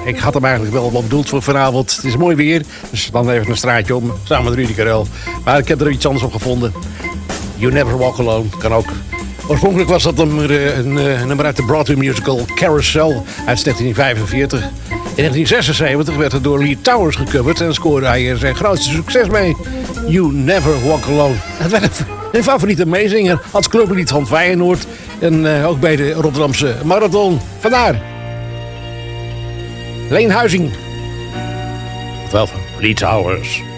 ik had hem eigenlijk wel bedoeld voor vanavond. Het is mooi weer, dus dan even een straatje om, samen met Rudy Karel. Maar ik heb er iets anders op gevonden. You Never Walk Alone, kan ook. Oorspronkelijk was dat een nummer uit de Broadway musical Carousel uit 1945. In 1976 werd het door Lee Towers gecoverd en scoorde hij er zijn grootste succes mee. You Never Walk Alone. Het werd een favoriete meezinger als clublied van Feyenoord en ook bij de Rotterdamse Marathon. Vandaar. Leen Huizing. Wel van Lee Towers.